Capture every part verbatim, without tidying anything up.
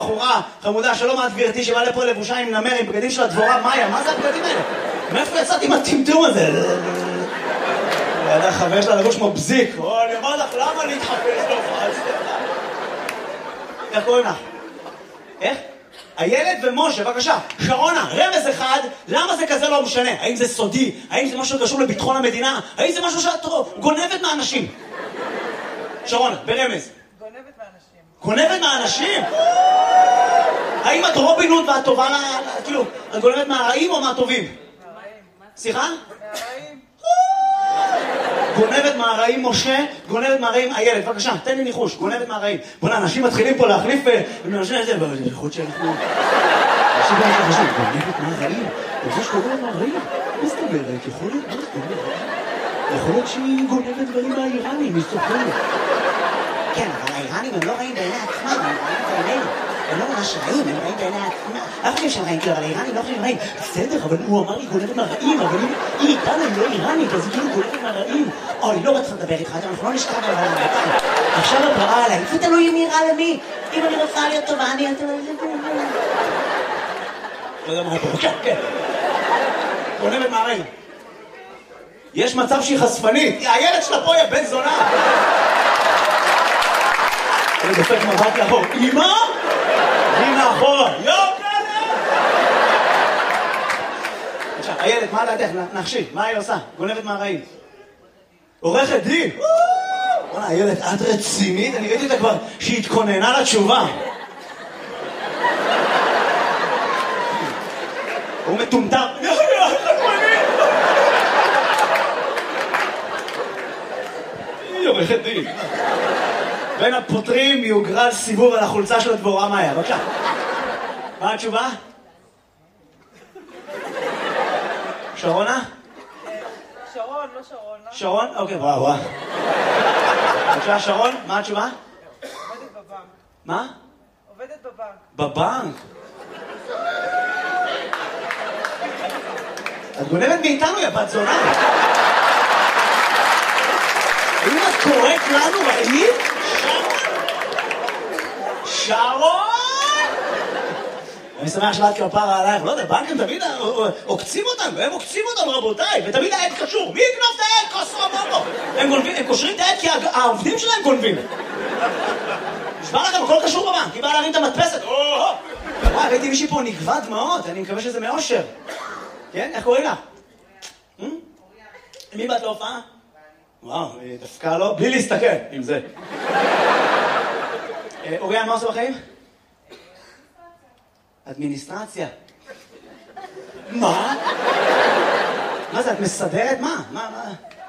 בחורה חמודה שלא מעט גברתי שבאה לפה לבושה עם נמר עם בגדים של הדבורה מאיה, מה זה הבגדים האלה? מאיפה יצאתי עם הטמטום הזה? לידה חבר שלה לבוש כמו בזיק. או, אני אומר לך, למה להתחפש להופעה? איך קוראים לך? איך? הילד ומשה, בבקשה. שרונה, רמז אחד, למה זה כזה לא משנה? האם זה סודי? האם זה משהו שקשור לביטחון המדינה? האם זה משהו שאת גונבת מהאנשים? שרונה, ברמז. גונבת מהאנשים. גונבת מהאנשים? האם את רובין הוד ואת טובה, כאילו, את גונבת מהרעים או מהטובים? מהרעים. סליחה? מהרעים. גונבת מהרעים משה, גונבת מהרעים הילד. בבקשה, תן לי ניחוש, גונבת מהרעים. בוא'נה, אנשים מתחילים פה להחליף ומאנשים את זה, אבל זה יכול להיות שאנחנו... אנשים לא יכולים חשוב, גונבת מהרעים? זה שגונבת מהרעים? מה זאת אומרת? יכול להיות, מה זאת אומרת? יכול להיות שהיא גונבת דברים מהאיראנים, היא סופרת. כן, אבל האיראנים הם לא רעים בעיני עצמם, הם רעים בעינינו. הם לא ממש רעים, הם רעים בעיני עצמם. אף אחד שהם רעים, כאילו, אבל האיראנים לא חושבים רעים. בסדר, אבל הוא אמר לי גונבת מהרעים, אבל היא איתנו, היא לא איראנית, אז היא כאילו גונבת מהרעים. אוי, לא רציתי לדבר איתך, אנחנו לא נשכב על העולם. עכשיו הפרעה עליי, איפה תלוי אם נראה למי? אם אני רוצה להיות טובה, אני... לא יודע מה פה, כן, כן. גונבת מהרעים. יש מצב שהיא חשפנית, הילד שלה פה היא בן זונה. אני דופק מבט לאחור, אמא? הנה אחורה, יו כזה! עכשיו, הילד, מה לדעתך? נחשי, מה היא עושה? גונבת מהרעים. עורכת דין! בוא'נה, הילד, את רצינית? אני ראיתי אותה כבר שהיא התכוננה לתשובה. הוא מטומטם. היא עורכת דין. בין הפותרים יוגרל סיבוב על החולצה של הדבורה מאיה. בבקשה. מה התשובה? שרונה? שרון, לא שרון. שרון? אוקיי, וואו, וואו. בבקשה, שרון, מה התשובה? עובדת בבנק. מה? עובדת בבנק. בבנק? את גונבת מאיתנו, יא בת זונה. אם את קוראת לנו רעים? שרון! אני שמח שלאת כפרה עלייך, לא יודע, בנקים תמיד עוקצים אותנו, הם עוקצים אותנו רבותיי, ותמיד העד קשור, מי יקנוף את העד? כוסו בובו! הם קושרים את העד כי העובדים שלהם גונבים. נשבר לכם, הכל קשור בבנק, היא באה להרים את המדפסת, וואי, ראיתי מישהי פה נגבה דמעות, אני מקווה שזה מאושר. כן? איך קוראים לה? מי באת להופעה? וואו, דווקא לא, בלי להסתכל עם זה. אוריאן, מה עושה בחיים? אדמיניסטרציה. מה? מה זה, את מסדרת? מה? מה, מה?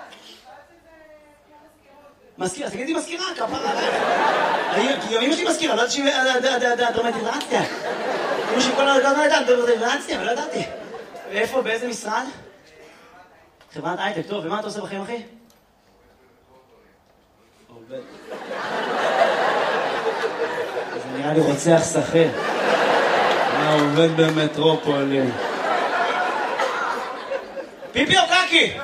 מזכירה, תגידי מזכירה, כפרה עליך. כי אמא שלי מזכירה, לא יודעת שהיא דרמטיזציה. אמא שלי כל הזמן לא יודעת דרמטיזציה, אבל לא ידעתי. ואיפה, באיזה משרד? חברת הייטק, טוב, ומה אתה עושה בחיים, אחי? עובד. זה נראה לי רוצח שכיר. מה עובד במטרופולין? פיפי או קקי?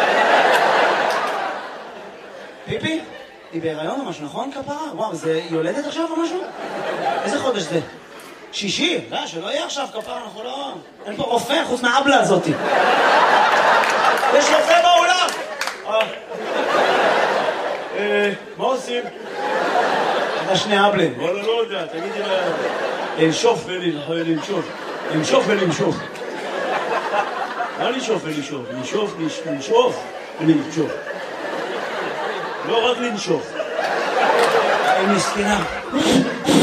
פיפי? היא בהיריון או משהו, נכון כפרה? וואו, זה יולדת עכשיו או משהו? איזה חודש זה? שישי? לא, שלא יהיה עכשיו כפרה, אנחנו לא... אין פה רופא חוץ מהאבלה הזאתי. יש רופא בעולם! מה עושים? אתה שני אבלים. וואלה, לא יודע, תגידי לה... לנשוף ולנשוף. לנשוף ולנשוף. מה לנשוף ולנשוף? לנשוף, לנשוף ולנשוף. לא רק לנשוף. היא מסכנה.